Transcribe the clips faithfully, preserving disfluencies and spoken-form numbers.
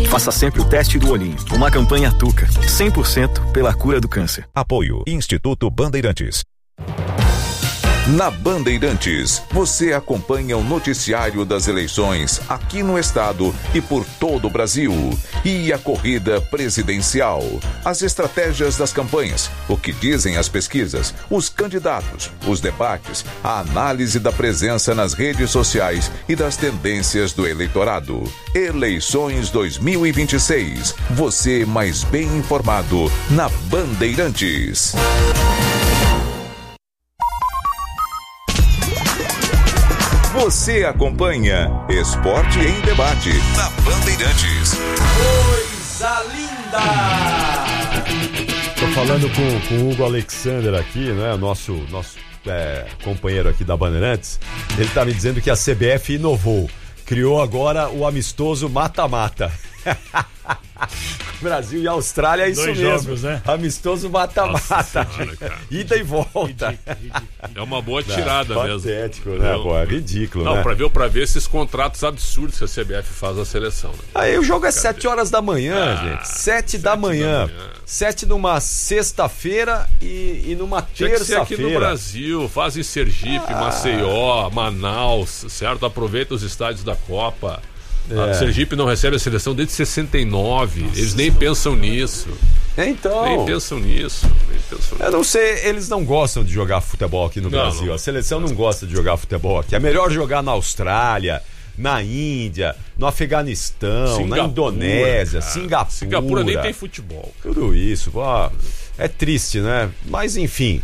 Faça sempre o teste do olhinho. Uma campanha Tuca, cem por cento pela cura do câncer. Apoio Instituto Bandeirantes. Na Bandeirantes, você acompanha o noticiário das eleições aqui no estado e por todo o Brasil. E a corrida presidencial, as estratégias das campanhas, o que dizem as pesquisas, os candidatos, os debates, a análise da presença nas redes sociais e das tendências do eleitorado. Eleições dois mil e vinte e seis. Você mais bem informado na Bandeirantes. Você acompanha Esporte em Debate na Bandeirantes. Coisa linda! Tô falando com, com o Hugo Alexander aqui, né? Nosso, nosso é, companheiro aqui da Bandeirantes. Ele tá me dizendo que a C B F inovou. Criou agora o amistoso mata-mata. Brasil e Austrália é isso Dois mesmo. Jogos, né? Amistoso mata-mata. Ida e volta. Ridículo, ridículo. É uma boa tirada Não, mesmo. Patético, né, pô? É ridículo, Não, né? pra ver, pra ver esses contratos absurdos que a C B F faz à seleção. Né? Aí o jogo é sete horas da manhã, Ah, gente. Sete da manhã. Sete numa sexta-feira e, e numa Tinha que ser aqui no terça-feira. Brasil, faz em Sergipe, Ah. Maceió, Manaus, certo? Aproveita os estádios da Copa. É. A Sergipe não recebe a seleção desde sessenta e nove. Nossa, eles nem pensam nisso. Então. Nem pensam nisso. Nem pensam Eu não sei, eles não gostam de jogar futebol aqui no Não, Brasil. não. A seleção não gosta de jogar futebol aqui. É melhor jogar na Austrália, na Índia, no Afeganistão, Singapura, na Indonésia, cara. Singapura. Singapura nem tem futebol. Tudo isso, pô, é triste, né? Mas enfim,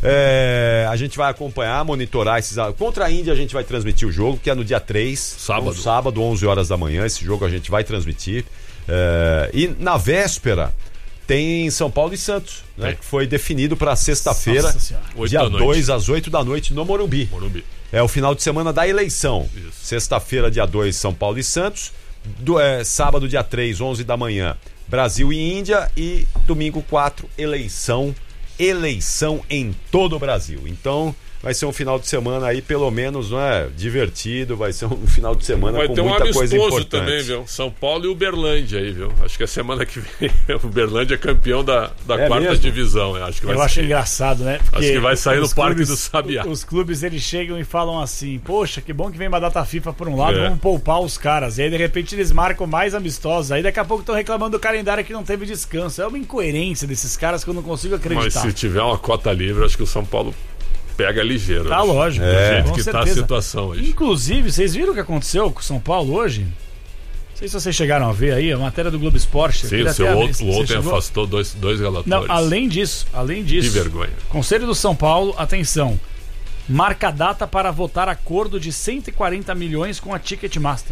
é, a gente vai acompanhar, monitorar esses. Contra a Índia a gente vai transmitir o jogo, que é no dia três, Sábado. no sábado, onze horas da manhã. Esse jogo a gente vai transmitir. É, e na véspera tem São Paulo e Santos, né? É. Que foi definido para sexta-feira, Nossa Senhora. Oito dia da noite. dois às oito da noite no Morumbi. Morumbi. É o final de semana da eleição. Isso. Sexta-feira, dia dois, São Paulo e Santos. Do, é, sábado, dia três, onze da manhã, Brasil e Índia. E domingo quatro, eleição. Eleição em todo o Brasil. Então, vai ser um final de semana aí, pelo menos, não é? Divertido. Vai ser um final de semana Vai com ter um muita coisa amistoso importante. também, viu? São Paulo e Uberlândia aí, viu? Acho que a semana que vem o Uberlândia é campeão da, da É quarta mesmo? divisão. Eu acho que vai Eu sair. acho engraçado, né? Acho que vai sair no os Parque clubes- do Sabiá. Os clubes, eles chegam e falam assim, poxa, que bom que vem uma data FIFA por um lado, É. vamos poupar os caras. E aí, de repente, eles marcam mais amistosos. Aí, daqui a pouco, estão reclamando do calendário que não teve descanso. É uma incoerência desses caras que eu não consigo Mas acreditar. se tiver uma cota livre, acho que o São Paulo pega ligeiro. Tá acho. lógico, Do é. jeito Com que tá a certeza. situação hoje. Inclusive, vocês viram o que aconteceu com o São Paulo hoje? Não sei se vocês chegaram a ver aí, a matéria do Globo Esporte. Eu Sim, queria o seu até ver outro, se o você outro chegou. afastou dois, dois relatores. Não, além disso, além disso. Que vergonha. Conselho do São Paulo, atenção. Marca data para votar acordo de cento e quarenta milhões com a Ticketmaster.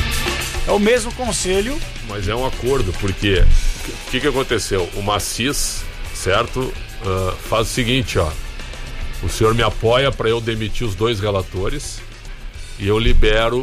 É o mesmo conselho. Mas é um acordo, porque o que, que aconteceu? O Macis, certo, uh, faz o seguinte, ó. O senhor me apoia para eu demitir os dois relatores e eu libero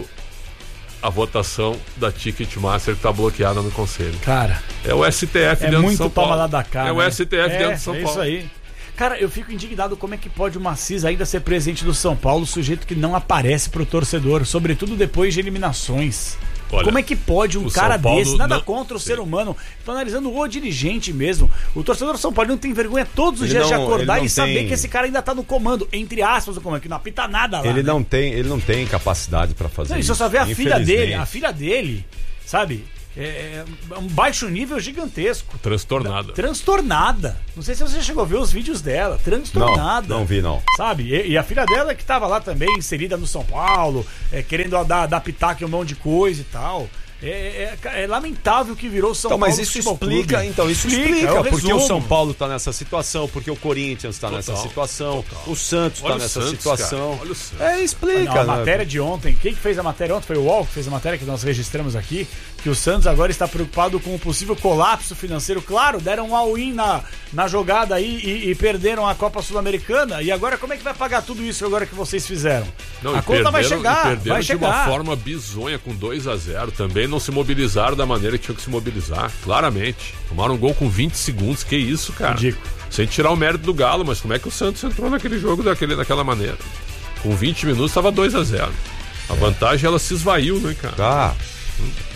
a votação da Ticketmaster que está bloqueada no Conselho. Cara, é o S T F é dentro de muito São Paulo. toma lá da cara. É o né? S T F é, dentro de São é Paulo. isso aí. Cara, eu fico indignado como é que pode o Macis ainda ser presidente do São Paulo, sujeito que não aparece pro torcedor, sobretudo depois de eliminações. Olha, como é que pode um o cara São Paulo desse, nada não- contra o ser humano, tô analisando o dirigente mesmo. O torcedor do São Paulo não tem vergonha todos os Ele dias não- de ele acordar não e saber tem- que esse cara ainda tá no comando, entre aspas, no comando, que não apita nada lá. Ele né? não tem, ele não tem capacidade para fazer Não, e isso. você só vê a filha dele, infelizmente. a filha dele, sabe? É, é um baixo nível gigantesco. Transtornada. Transtornada. Não sei se você chegou a ver os vídeos dela. Transtornada. Não, não vi não. Sabe? E, e a filha dela que tava lá também, inserida no São Paulo, é, querendo dar, adaptar aqui um monte de coisa e tal. É, é- é lamentável o que virou o São Então, Paulo. mas isso Futebol explica, Clube. então isso Explica, explica, é o porque o resumo. São Paulo tá nessa situação, porque o Corinthians tá nessa Total, situação, total. o Santos Olha tá o nessa Santos, situação. cara, olha o Santos. É, explica. Não, a né? matéria de ontem, quem que fez a matéria ontem foi o U O L que fez a matéria que nós registramos aqui, que o Santos agora está preocupado com o possível colapso financeiro. Claro, deram um all-in na, na jogada aí e, e perderam a Copa Sul-Americana. E agora como é que vai pagar tudo isso agora que vocês fizeram? Não, a e conta vai perderam- chegar, e perderam vai de chegar. uma forma bizonha com dois a zero. Também não se mobilizaram da maneira que tinha que se mobilizar, claramente. Tomaram um gol com vinte segundos, que isso, cara. Ridículo. Sem tirar o mérito do Galo, mas como é que o Santos entrou naquele jogo daquele, daquela maneira? Com vinte minutos estava dois a zero. A vantagem ela se esvaiu, né, cara? Tá.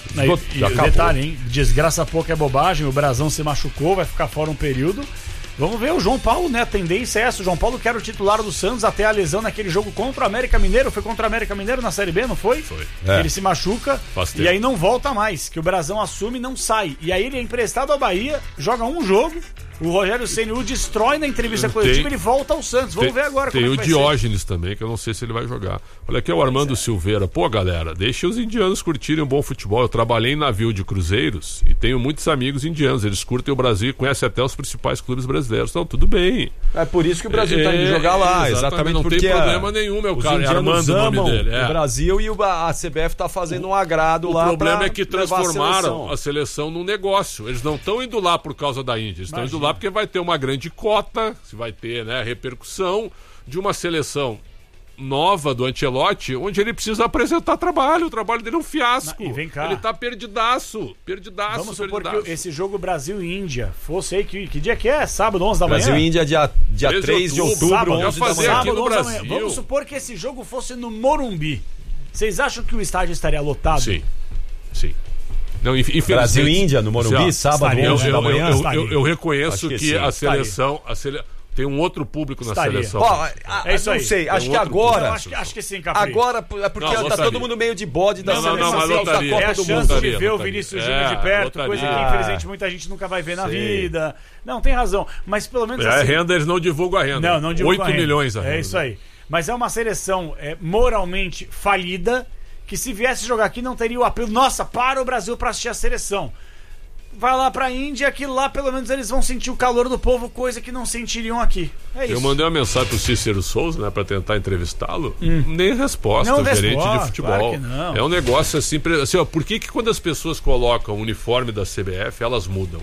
E, e detalhe, hein? Desgraça pouco é bobagem, o Brasão se machucou, vai ficar fora um período. Vamos ver o João Paulo, né? A tendência é essa. O João Paulo que era o titular do Santos até a lesão naquele jogo contra o América Mineiro. Foi contra o América Mineiro na Série B, não foi? Foi. É. Ele se machuca Faz e tempo. aí não volta mais. Que o Brasão assume e não sai. E aí ele é emprestado ao Bahia, joga um jogo. O Rogério Ceni o destrói na entrevista coletiva e ele volta ao Santos. Vamos tem, ver agora tem como é o que vai Diógenes ser. Também, que eu não sei se ele vai jogar. Olha aqui é o Armando Silveira. Pô, galera, deixa os indianos curtirem um bom futebol. Eu trabalhei em navio de cruzeiros e tenho muitos amigos indianos. Eles curtem o Brasil e conhecem até os principais clubes brasileiros. Então, tudo bem. É por isso que o Brasil está é, indo jogar lá. Exatamente, Exatamente não porque tem problema nenhum, meu os cara. É indianos Armando o amam nome dele. É. o Brasil e o, a C B F está fazendo um agrado O lá. O problema pra é que levar a transformaram seleção. a seleção num negócio. Eles não estão indo lá por causa da Índia. Eles estão indo lá porque vai ter uma grande cota, se vai ter, né, repercussão de uma seleção nova do Ancelotti, onde ele precisa apresentar trabalho. O trabalho dele é um fiasco. Não, e vem cá. Ele tá perdidaço. Perdidaço. Vamos supor perdidaço. que esse jogo Brasil e Índia fosse aí, que, que dia que é? Sábado, onze da manhã? Brasil e Índia, dia, dia três de três de outubro, outubro, sábado, onze já da fazer manhã. aqui no onze da manhã. Brasil. Vamos supor que esse jogo fosse no Morumbi. Vocês acham que o estádio estaria lotado? Sim. Sim. Não, inf- infelizmente- Brasil e Índia, no Morumbi, Sim, ó, sábado, estaria, onze eu, da eu, manhã. eu, estaria. eu, eu reconheço Acho que, que sim, a seleção, a sele... tem um outro público na Estaria. seleção. Ó, a- É isso não aí. sei, Tem acho um que outro agora... Eu acho, que- acho que sim, Capri. Agora, é porque Não, tá lotaria. todo mundo meio de bode da Não, não, seleção não, mas da lotaria. Copa É a do chance Mundo. de Lotaria, ver o lotaria. Vinícius É, Júnior de perto, lotaria. coisa que Ah. infelizmente muita gente nunca vai ver na Sei. vida. Não, tem razão. Mas pelo menos É, a assim... renda, eles não divulgam a renda. Não, não divulga oito a renda. milhões a renda. É isso aí. Mas é uma seleção é, moralmente falida, que se viesse jogar aqui não teria o apelo. Nossa, para o Brasil pra assistir a seleção. Vai lá pra Índia, que lá pelo menos eles vão sentir o calor do povo, coisa que não sentiriam aqui. É isso. Eu mandei uma mensagem pro Cícero Souza, né, pra tentar entrevistá-lo. Nem resposta, Não o gerente resposta, de futebol. claro que não. É um negócio assim, pre- assim ó, por que que quando as pessoas colocam o uniforme da C B F, elas mudam?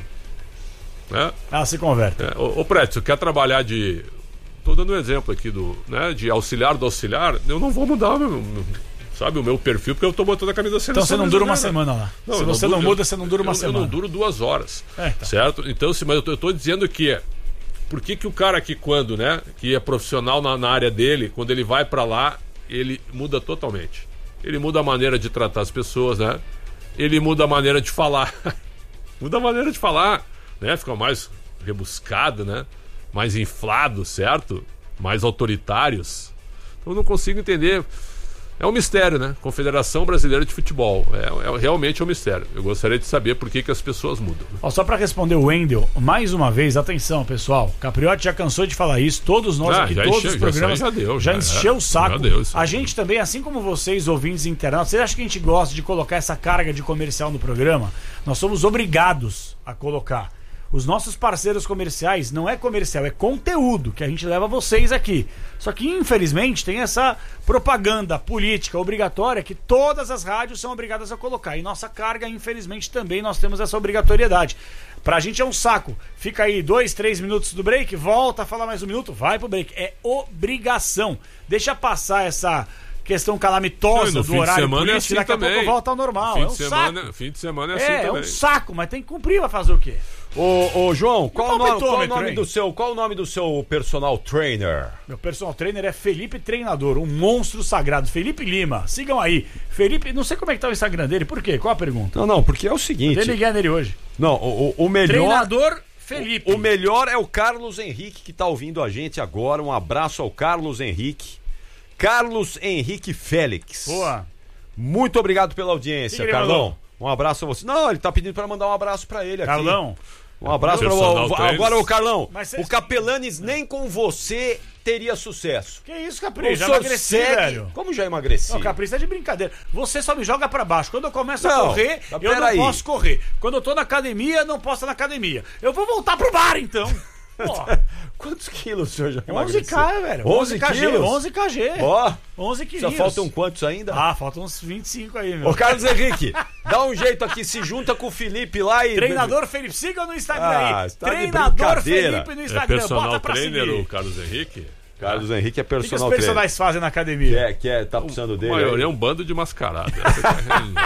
Né? Ah, se converte. É, ô, ô Prédio, quer trabalhar de... Tô dando um exemplo aqui do, né, de auxiliar do auxiliar, eu não vou mudar, meu, meu, sabe, o meu perfil, porque eu tô botando a camisa da seleção. Então você não dura uma brasileira. semana lá. Não, se eu você duro- não muda, você não dura uma eu, semana. Eu não duro duas horas. É, tá. Certo? Então, sim, mas eu tô, eu tô dizendo que por que que o cara que quando, né, que é profissional na, na área dele, quando ele vai pra lá, ele muda totalmente. Ele muda a maneira de tratar as pessoas, né? Ele muda a maneira de falar. Muda a maneira de falar, né? Fica mais rebuscado, né? Mais inflado, certo? Mais autoritários. Então eu não consigo entender. É um mistério, né? Confederação Brasileira de Futebol. É, é realmente um mistério. Eu gostaria de saber por que, que as pessoas mudam. Ó, só pra responder o Wendel, mais uma vez, atenção, pessoal. Capriotti já cansou de falar isso, todos nós Ah, aqui, já todos encheu- os já programas. isso aí já deu, já já, encheu é. o saco. Já deu isso a aí. gente também, assim como vocês, ouvintes internautas, vocês acham que a gente gosta de colocar essa carga de comercial no programa? Nós somos obrigados a colocar. Os nossos parceiros comerciais não é comercial, é conteúdo que a gente leva a vocês aqui. Só que, infelizmente, tem essa propaganda política obrigatória que todas as rádios são obrigadas a colocar. E nossa carga, infelizmente, também nós temos essa obrigatoriedade. Pra gente é um saco. Fica aí dois, três minutos do break, volta a falar mais um minuto, vai pro break. É obrigação. Deixa passar essa questão calamitosa Não, e no do fim de horário semana é político, assim daqui a também. pouco volta ao normal. Fim É um de semana, saco. fim de semana é assim É, é também. um saco, mas tem que cumprir, vai fazer o quê? Ô, ô, João, qual, o nome, qual o palpitômetro, nome hein? do seu, qual o nome do seu personal trainer? Meu personal trainer é Felipe Treinador, um monstro sagrado. Felipe Lima, sigam aí. Felipe, não sei como é que tá o Instagram dele, por quê? Qual a pergunta? Não, não, porque é o seguinte. Dei Miguel nele hoje. Não, o, o- o melhor. Treinador Felipe. O melhor é o Carlos Henrique que tá ouvindo a gente agora. Um abraço ao Carlos Henrique. Carlos Henrique Félix. Boa. Muito obrigado pela audiência, Que que ele Carlão. mandou? Um abraço a você. Não, ele tá pedindo pra mandar um abraço pra ele aqui. Carlão. Um abraço pra Personal o trainer. Agora, ô Carlão, Mas cê- o Capelanes nem com você teria sucesso. Que isso, Capri? O Já senhor emagreci, segue- velho. Como já emagreci? Não, Capri, isso é de brincadeira. Você só me joga pra baixo. Quando eu começo a Não, correr, mas eu não peraí. posso correr. Quando eu tô na academia, não posso estar na academia. Eu vou voltar pro bar, então. Pô, Quantos quilos o senhor já onze emagreceu? K, velho. onze quilos? onze K G. Ó, onze só quilos. faltam quantos ainda? Ah, faltam uns vinte e cinco aí, meu. Ô, Carlos Henrique, dá um jeito aqui, se junta com o Felipe lá e... Treinador Felipe, siga no Instagram Ah, aí. está de Treinador brincadeira. Felipe no É Instagram, personal bota pra trainer seguir. o Carlos Henrique? Carlos Henrique é O que, que os personal trainer. personagens fazem na academia? Que é, que é, tá precisando A dele. maioria é aí? um bando de mascarado. Essa que é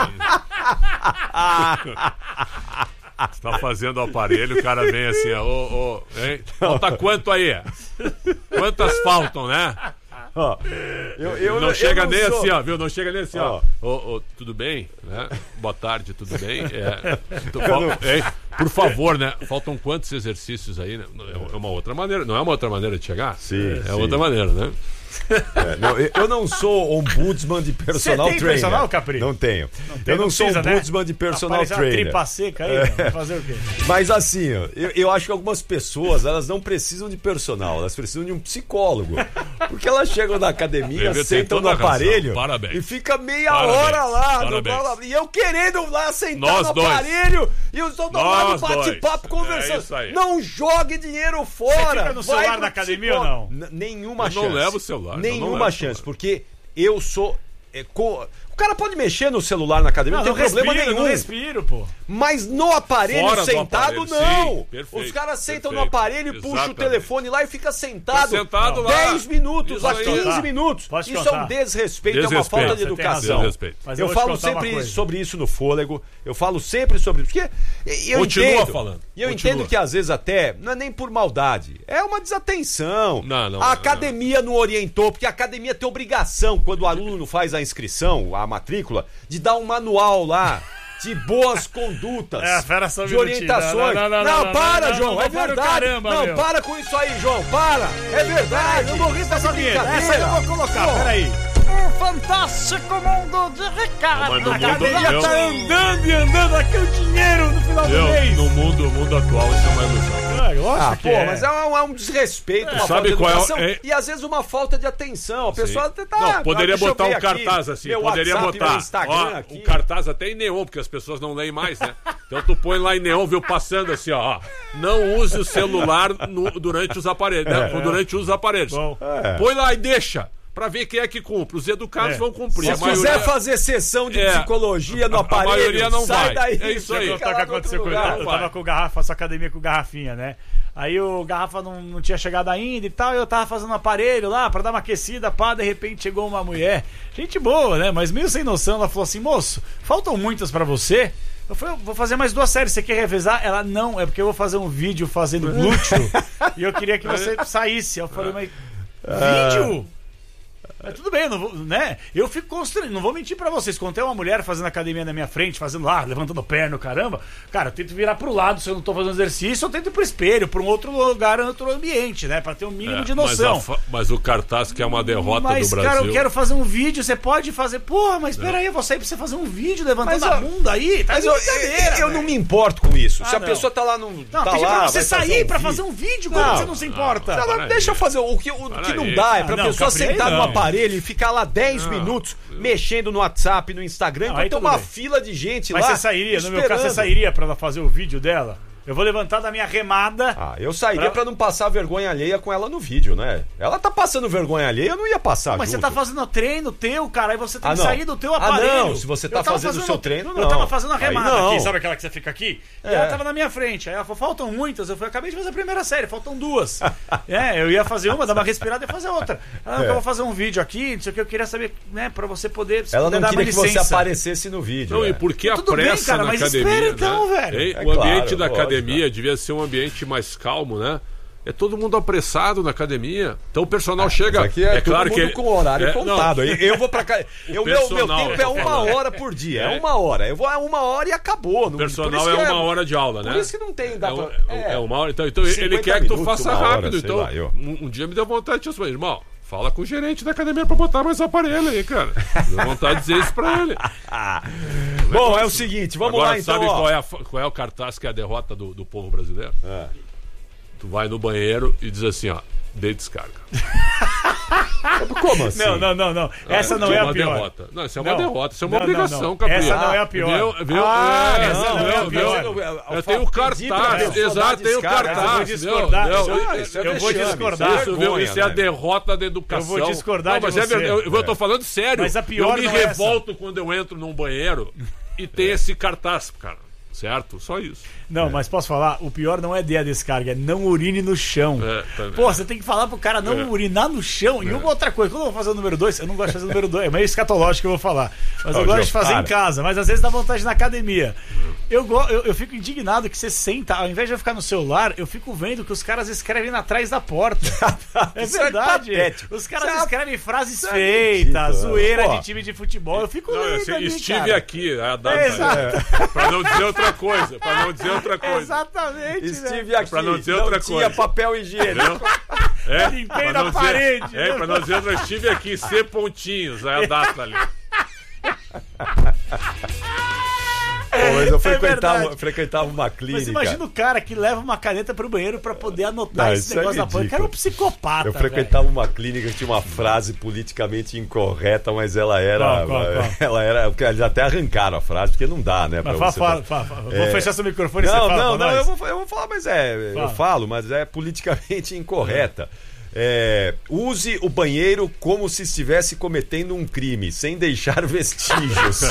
a realidade. Você tá fazendo o aparelho, o cara vem assim, ó, ô, ô, hein? Falta quanto aí? Quantas faltam, né? Ó, eu, eu, não eu chega não nem sou... assim, ó, viu? Não chega nem assim, ó. Ó. Ô, ô, tudo bem? Né? Boa tarde, tudo bem? É, tu, fal- é, por favor, né? Faltam quantos exercícios aí, né? É uma outra maneira, não é uma outra maneira de chegar? Sim, É sim. outra maneira, né? É, não, eu, eu não sou ombudsman de personal Você tem trainer. personal, Capri? Não tenho. Tem, eu não, sou precisa, ombudsman né? de personal Aparece uma trainer. tripa seca aí, né? Vai fazer o quê? Mas assim, ó, eu, eu acho que algumas pessoas, elas não precisam de personal, elas precisam de um psicólogo. Porque elas chegam na academia, Bebê, tem sentam no toda a razão. aparelho Parabéns. e fica meia Parabéns. hora lá. No, Parabéns. e eu querendo lá sentar Nós no dois. aparelho e eu estou lá no Nós bate-papo dois. conversando. É isso aí. Não jogue dinheiro fora. fica no vai celular pro na academia psicólogo. ou não? N- nenhuma Eu chance. não levo o celular, eu não Nenhuma levo o chance, celular. porque eu sou. é, co- O cara pode mexer no celular na academia, não, Não, tem não problema respiro, nenhum. não respiro, pô. Mas no aparelho Fora do sentado, aparelho, não. sim, perfeito, Os caras sentam no perfeito, aparelho e puxam o exatamente. telefone lá e fica sentado. Fica sentado lá. dez minutos, Isso a aí. quinze Contar. minutos. Posso te Isso é um contar? desrespeito, é uma Desrespeito. falta de Você tem educação. razão. Desrespeito. Mas eu Eu vou te falo contar uma sempre coisa. sobre isso no Fôlego. Eu falo sempre sobre isso. Porque eu Continua entendo, falando. E eu Continua. entendo que às vezes até, não é nem por maldade, é uma desatenção. Não, não, a não, academia não orientou, porque a academia tem obrigação, quando o aluno faz a inscrição, a matrícula, de dar um manual lá. De boas condutas, É, espera só um de minutinho. orientações. Não, não, não, não, para, não, não, João, não, é não, para o verdade. caramba, não, meu. para com isso aí, João, para. É verdade. Eu vou rir dessa vinheta. brincadeira. Essa eu vou colocar, Pô. peraí. Um fantástico mundo de Ricardo. Mas no A mundo, academia eu, tá andando e andando aqui o dinheiro no final do eu, mês. no mundo, no mundo atual, isso é uma ilusão. É, lógico Ah, que pô, é. mas é um, é um desrespeito, uma Sabe falta de qual é o- educação é- e às vezes uma falta de atenção. A pessoa tá. Não, poderia deixa eu botar ver um aqui, cartaz assim, meu poderia WhatsApp, botar. meu Instagram Ó, aqui. um cartaz até em neon, porque as pessoas não leem mais, né? Então tu põe lá em neon, viu, passando assim, ó. ó, não use o celular no- durante os aparelhos, né? É. Durante os aparelhos. Bom. É. Põe lá e deixa, pra ver quem é que cumpre. Os educados É. vão cumprir. Se a quiser maioria- fazer sessão de É. psicologia no A aparelho, maioria não sai vai. daí. É isso aí. fica Contar o lá que no outro aconteceu com lugar. eu vai. tava com o Garrafa, faço academia com o Garrafinha, né? Aí o Garrafa não, não tinha chegado ainda e tal, eu tava fazendo um aparelho lá pra dar uma aquecida, pá, de repente chegou uma mulher, gente boa, né? Mas meio sem noção, ela falou assim, moço, faltam muitas pra você? Eu falei, eu vou fazer mais duas séries, você quer revezar? Ela, não, é porque eu vou fazer um vídeo fazendo glúteo e eu queria que você saísse. Eu falei, mas vídeo? Mas tudo bem, eu não vou, né? Eu fico constrangido, não vou mentir pra vocês. Quando tem uma mulher fazendo academia na minha frente, fazendo lá, levantando perna, caramba, cara, eu tento virar pro lado se eu não tô fazendo exercício, eu tento ir pro espelho, pra um outro lugar, outro ambiente, né? Pra ter um mínimo É, de noção. Mas, a fa- mas o cartaz que é uma derrota Mas, do Brasil. cara, eu quero fazer um vídeo, você pode fazer. Porra, mas peraí, eu vou sair pra você fazer um vídeo levantando Mas, a ó, bunda aí? Tá Mas de eu, brincadeira, eu, eu não velho. me importo com isso. Se Ah, a não. pessoa tá lá no. Não, tá pedi lá, pra você vai fazer sair um pra vídeo. fazer um vídeo, como Não, você não se importa? Não, Para mas aí. deixa eu fazer. O que, o Para que não aí. dá é pra Ah, não, pessoa Capri, aí sentar no não. aparelho e ficar lá dez minutos mexendo no WhatsApp, no Instagram, Não, enquanto aí tem tudo uma bem. fila de gente Mas lá. você sairia, no meu caso, esperando. você sairia pra ela fazer o vídeo dela? Eu vou levantar da minha remada. Ah, eu sairia Pra- pra não passar vergonha alheia com ela no vídeo, né? Ela tá passando vergonha alheia, eu não ia passar Mas junto. você tá fazendo treino teu, cara, aí você tem Ah, que não. sair do teu Ah, aparelho. não, se você tá Eu tava fazendo o seu treino, Eu não. tava fazendo a Aí remada não. aqui, sabe aquela que você fica aqui? E É. ela tava na minha frente. Aí ela falou, faltam muitas. Eu falei, acabei de fazer a primeira série, faltam duas. É, eu ia fazer uma, dar uma respirada e fazer outra. Ela falou, É. eu vou fazer um vídeo aqui, não sei o que, eu queria saber, né, pra você poder, se Ela puder não dar queria uma que você licença. aparecesse no vídeo. Não, né? e por que a Tudo bem, pressa cara, na mas academia? espera então, né? velho. Hein? É o ambiente claro, da lógico. academia devia ser um ambiente mais calmo, né? É todo mundo apressado na academia. Então o personal chega. Mas aqui é, claro todo que mundo com horário é, contado. não. Eu, eu vou pra cá. Eu, meu, meu personal, tempo eu é tô uma falando. hora por dia. É É. uma hora. Eu vou a uma hora e acabou. O personal é uma hora de aula, né? Por isso que não tem. Dá É, um- pra- é é. uma hora. Então, então ele cinquenta quer que tu minutos, faça uma hora, rápido. sei Então, lá, eu. um, um dia me deu vontade de dizer, irmão, fala com o gerente da academia pra botar mais aparelho aí, cara. Deu vontade de dizer isso pra ele. Bom, é o seguinte, vamos Agora, lá então. sabe ó. qual é, a, qual é o cartaz que é a derrota do, do povo brasileiro? É. Tu vai no banheiro e diz assim, ó, dê descarga. Como assim? Não, não, não, não. Essa não é a uma pior. derrota. Não, isso é uma Não. derrota, isso é uma Não, não, obrigação, não. Capri. Essa não é a pior. Viu? viu? Ah, É, essa não é a viu? pior. Viu? Eu- Eu tenho o pedir pra cartaz, pessoa exato, dar tem o descarga. Eu vou cartaz. discordar. viu? Eu- Viu? Ah, isso é eu vou vexame, discordar. isso é Isso, viu? vergonha, Isso é a né? derrota da educação. Eu vou discordar não, de mas é você. verdade. Eu, eu tô falando sério. Mas a pior eu me não é revolto quando eu entro num banheiro e tem esse cartaz, cara. certo? Só isso. Não, é. mas posso falar? O pior não é de a descarga, é não urine no chão. É, Pô, você tem que falar pro cara não é. urinar no chão. E é. uma outra coisa, quando eu vou fazer o número dois, eu não gosto de fazer o número dois, é meio escatológico que eu vou falar. Mas eu oh, gosto de fazer cara. em casa, mas às vezes dá vontade na academia. Eu, go, eu, eu fico indignado que você senta, ao invés de eu ficar no celular, eu fico vendo que os caras escrevem atrás da porta. É verdade. É os caras Isso escrevem é... frases é feitas, zoeira Pô. de time de futebol. Eu fico não, lendo assim, ali, Estive cara. aqui, a data, é, pra não dizer outra coisa, pra não dizer outra coisa. Exatamente. Estive né? aqui, pra não dizer não outra tinha coisa. papel higiênico. É, limpei na parede. Dizer, é, pra não dizer outra, estive aqui, C pontinhos, aí a data ali. Pô, mas eu frequentava, é frequentava uma clínica. Mas imagina o cara que leva uma caneta pro banheiro pra poder anotar Não, esse negócio é da porra. O cara é um psicopata. Eu frequentava véio. uma clínica que tinha uma frase politicamente incorreta, mas ela era. Qual, qual, qual? Ela era. Eles até arrancaram a frase, porque não dá, né? Pra mas você fala, fala, fala. É... Vou fechar seu microfone não, e você fala. Não, não, não, eu vou, eu vou falar, mas é. Fala. Eu falo, mas é politicamente incorreta. É, use o banheiro como se estivesse cometendo um crime, sem deixar vestígios.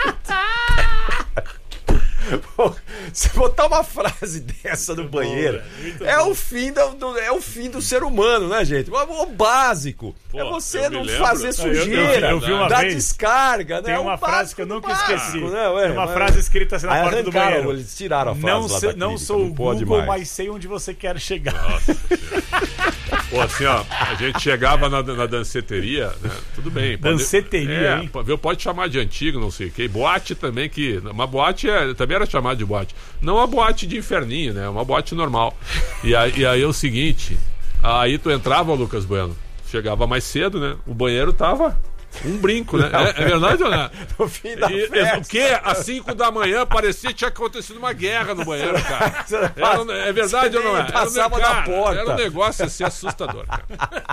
Pô, se botar uma frase dessa no banheiro, bom, é, o fim do, do, é o fim do ser humano, né, gente? O, o básico Pô, é você não lembro. fazer sujeira, eu, eu, eu vi uma dar vez, descarga. Tem né? uma um frase que eu nunca básico, esqueci. Né? Ué, tem uma mas... frase escrita assim na Aí porta do banheiro. Eles tiraram a frase não lá se, da clínica, não sou não o Google, mais. mas sei onde você quer chegar. Nossa, Pô, assim, ó, a gente chegava na, na danceteria, né? Tudo bem. Pode, danceteria, é, hein? Pode, pode chamar de antigo, não sei o quê. Boate também, que. Uma boate é, também era chamada de boate. Não uma boate de inferninho, né? Uma boate normal. E aí, e aí é o seguinte: aí tu entrava, Lucas Bueno, chegava mais cedo, né? O banheiro tava. Um brinco, né? É, é verdade ou não? No fim da e, festa. O quê? Às cinco da manhã parecia que tinha acontecido uma guerra no banheiro, cara. Era, é verdade ou não é? Era, passava cara, da porta. Era um negócio assim assustador, cara.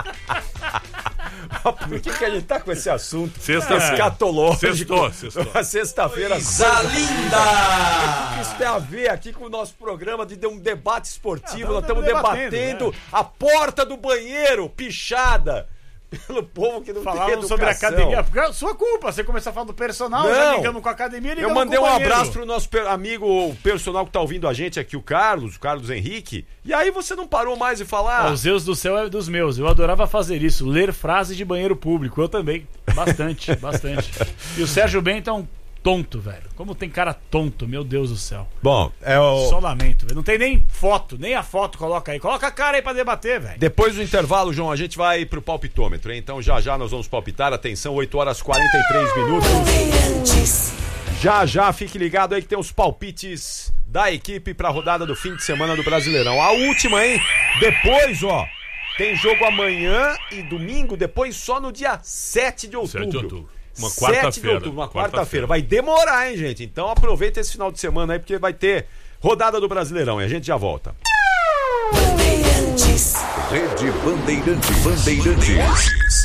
Por que, que a gente tá com esse assunto? Sexta escatológico. Sextou, sextou. Sexta-feira. Coisa linda! Isso tem a ver aqui com o nosso programa de um debate esportivo. Ah, Nós estamos debatendo, debatendo né? a porta do banheiro pichada pelo povo que não Falavam tem educação. sobre a academia. Porque é sua culpa. Você começou a falar do personal, não. já ligamos com a academia, ligamos Eu mandei com o um banheiro. abraço pro nosso amigo personal que tá ouvindo a gente aqui, o Carlos, o Carlos Henrique. E aí você não parou mais de falar. Os Zeus do céu é dos meus. Eu adorava fazer isso, ler frases de banheiro público. Eu também. Bastante, bastante. E o Sérgio Bento é um tonto, velho. Como tem cara tonto, meu Deus do céu. Bom, é o... Só lamento, velho. Não tem nem foto, nem a foto coloca aí. Coloca a cara aí pra debater, velho. Depois do intervalo, João, a gente vai pro palpitômetro, hein? Então já já nós vamos palpitar. Atenção, oito horas e quarenta e três minutos. Já já, fique ligado aí que tem os palpites da equipe pra rodada do fim de semana do Brasileirão. A última, hein? Depois, ó, tem jogo amanhã e domingo, depois só no dia sete de outubro. sete de outubro. Uma sete de outubro, uma quarta-feira. Vai demorar, hein, gente? Então aproveita esse final de semana aí, porque vai ter rodada do Brasileirão e a gente já volta. Bandeirantes. Rede Bandeirantes. Bandeirantes.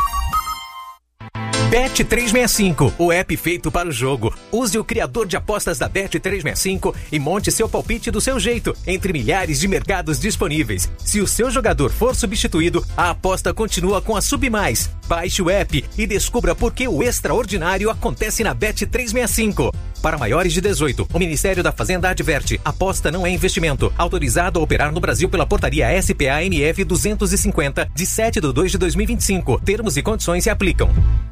Bet trezentos e sessenta e cinco, o app feito para o jogo. Use o criador de apostas da Bet trezentos e sessenta e cinco e monte seu palpite do seu jeito, entre milhares de mercados disponíveis. Se o seu jogador for substituído, a aposta continua com a Submais. Baixe o app e descubra por que o extraordinário acontece na Bet trezentos e sessenta e cinco. Para maiores de dezoito, o Ministério da Fazenda adverte: aposta não é investimento. Autorizado a operar no Brasil pela portaria S P A M F duzentos e cinquenta, de sete de dois de dois mil e vinte e cinco. Termos e condições se aplicam.